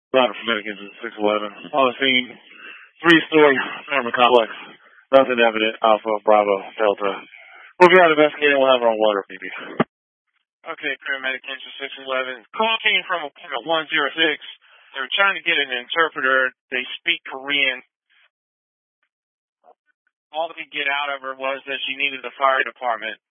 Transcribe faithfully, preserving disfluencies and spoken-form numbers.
Ladder from Medicans at six eleven. On the scene, three-story apartment complex. Nothing evident. Alpha, Bravo, Delta. We'll be out investigating. We'll have our own water, B B. Okay, paramedic engine six eleven. Call came from appointment one zero six. They were trying to get an interpreter. They speak Korean. All they could get out of her was that she needed the fire department.